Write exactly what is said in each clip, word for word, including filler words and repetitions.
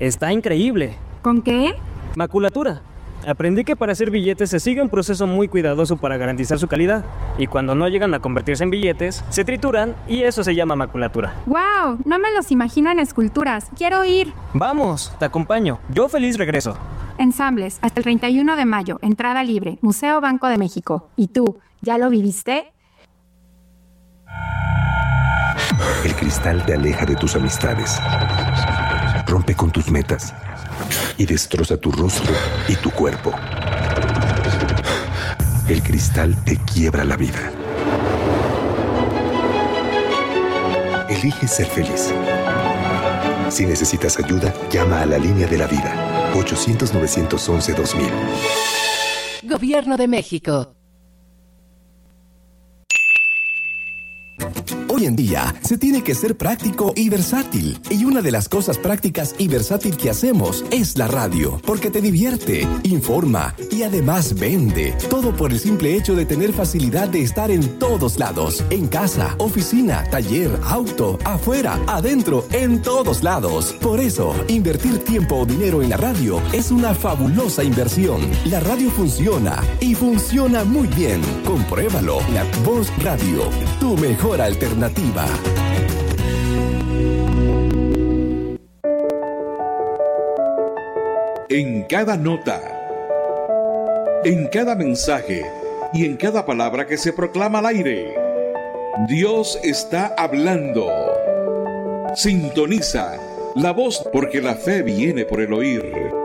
Está increíble. ¿Con qué? Maculatura. Aprendí que para hacer billetes se sigue un proceso muy cuidadoso para garantizar su calidad. Y cuando no llegan a convertirse en billetes, se trituran y eso se llama maculatura. ¡Wow! No me los imagino en esculturas. ¡Quiero ir! Vamos, te acompaño. Yo feliz regreso. Ensambles, hasta el treinta y uno de mayo. Entrada libre. Museo Banco de México. ¿Y tú, ya lo viviste? El cristal te aleja de tus amistades. Rompe con tus metas. Y destroza tu rostro y tu cuerpo. El cristal te quiebra la vida. Elige ser feliz. Si necesitas ayuda, llama a la línea de la vida. ochocientos, novecientos once, dos mil. Gobierno de México. Hoy en día se tiene que ser práctico y versátil. Y una de las cosas prácticas y versátil que hacemos es la radio, porque te divierte, informa y además vende. Todo por el simple hecho de tener facilidad de estar en todos lados. En casa, oficina, taller, auto, afuera, adentro, en todos lados. Por eso, invertir tiempo o dinero en la radio es una fabulosa inversión. La radio funciona y funciona muy bien. Compruébalo. La Voz Radio, tu mejor alternativa. En cada nota, en cada mensaje y en cada palabra que se proclama al aire, Dios está hablando. Sintoniza la voz, porque la fe viene por el oír.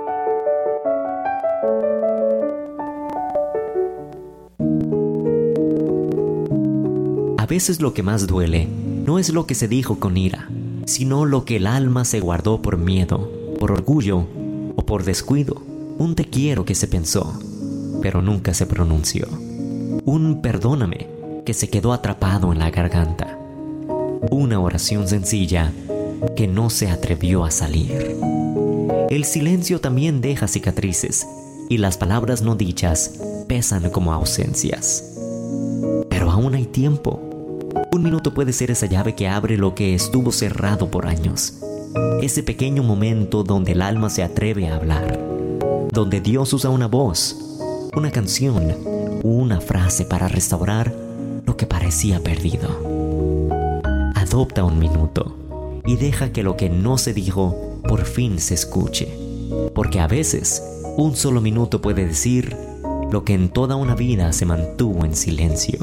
A veces lo que más duele no es lo que se dijo con ira, sino lo que el alma se guardó por miedo, por orgullo o por descuido. Un te quiero que se pensó, pero nunca se pronunció. Un perdóname que se quedó atrapado en la garganta. Una oración sencilla que no se atrevió a salir. El silencio también deja cicatrices y las palabras no dichas pesan como ausencias. Pero aún hay tiempo. Un minuto puede ser esa llave que abre lo que estuvo cerrado por años. Ese pequeño momento donde el alma se atreve a hablar. Donde Dios usa una voz, una canción, una frase para restaurar lo que parecía perdido. Adopta un minuto y deja que lo que no se dijo por fin se escuche. Porque a veces, un solo minuto puede decir lo que en toda una vida se mantuvo en silencio.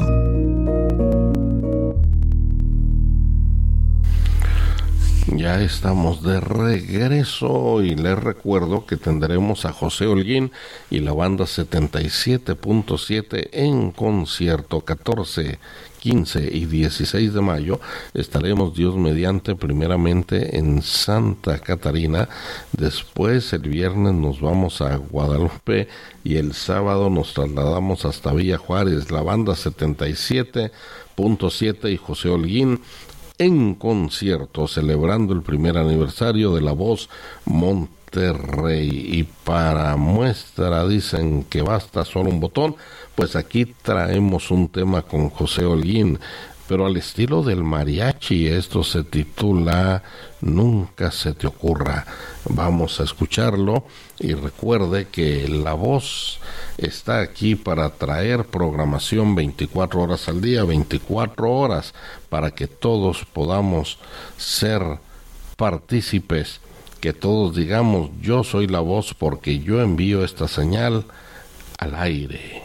Ya estamos de regreso y les recuerdo que tendremos a José Holguín y la banda setenta y siete punto siete en concierto catorce, quince y dieciséis de mayo. Estaremos, Dios mediante, primeramente en Santa Catarina. Después, el viernes, nos vamos a Guadalupe y el sábado nos trasladamos hasta Villa Juárez. La banda setenta y siete punto siete y José Holguín en concierto, celebrando el primer aniversario de La Voz Monterrey. Y para muestra dicen que basta solo un botón, pues aquí traemos un tema con José Holguín, pero al estilo del mariachi. Esto se titula Nunca se te ocurra. Vamos a escucharlo y recuerde que La Voz está aquí para traer programación veinticuatro horas al día, veinticuatro horas, para que todos podamos ser partícipes, que todos digamos: yo soy la voz porque yo envío esta señal al aire.